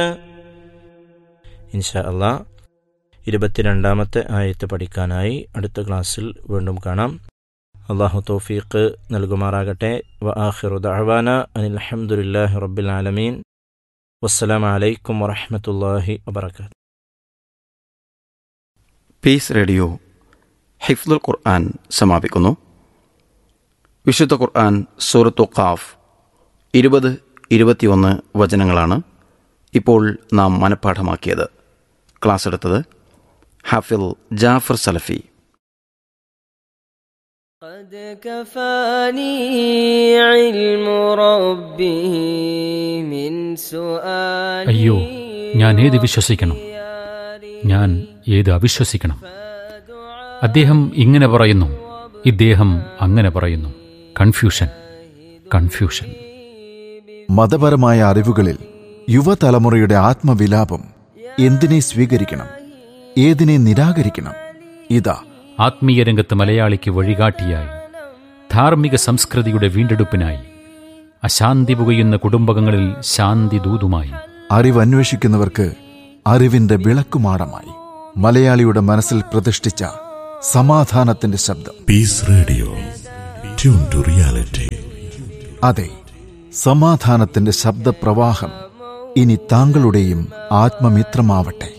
ഇൻഷാ അല്ലാഹ് 22ാമത്തെ ആയത്ത് പഠിക്കാനായി അടുത്ത ക്ലാസ്സിൽ വീണ്ടും കാണാം. അല്ലാഹു തൗഫീഖ് നൽകുമാറാകട്ടെ. വആഖിറു ദഅവാനാ അനിൽ ഹംദുലില്ലാഹി റബ്ബിൽ ആലമീൻ. വസ്സലാമു അലൈക്കും വറഹ്മത്തുള്ളാഹി വബറകാതുഹു. പീസ് റേഡിയോ ഹിഫ്ദുൽ ഖുർആൻ സമാപിക്കുന്നു. വിശുദ്ധ ഖുർആൻ സൂറത്തു ഖാഫ് 20-21 വചനങ്ങളാണ് ഇപ്പോൾ നാം മനഃപ്പാഠമാക്കിയത്. ക്ലാസ് എടുത്തത് ഹാഫിൽ ജാഫർ സലഫി. അയ്യോ, ഞാൻ ഏത് വിശ്വസിക്കണം, ഞാൻ ഏത് അവിശ്വസിക്കണം? അദ്ദേഹം ഇങ്ങനെ പറയുന്നു, ഇദ്ദേഹം അങ്ങനെ പറയുന്നു. കൺഫ്യൂഷൻ. മതപരമായ അറിവുകളിൽ യുവതലമുറയുടെ ആത്മവിലാപം. എന്തിനെ സ്വീകരിക്കണം, ഏതിനെ നിരാകരിക്കണം? ഇതാ ആത്മീയ രംഗത്ത് മലയാളിക്ക് വഴികാട്ടിയായി, ധാർമ്മിക സംസ്കൃതിയുടെ വീണ്ടെടുപ്പിനായി, അശാന്തി പുകയുന്ന കുടുംബങ്ങളിൽ ശാന്തി ദൂതുമായി, അറിവന്വേഷിക്കുന്നവർക്ക് അറിവിന്റെ വിളക്കുമാടമായി, മലയാളിയുടെ മനസ്സിൽ പ്രതിഷ്ഠിച്ച സമാധാനത്തിന്റെ ശബ്ദം. Piece radio, tune to reality. അതെ, സമാധാനത്തിന്റെ ശബ്ദപ്രവാഹം ഇനി താങ്കളുടെയും ആത്മമിത്രമാവട്ടെ.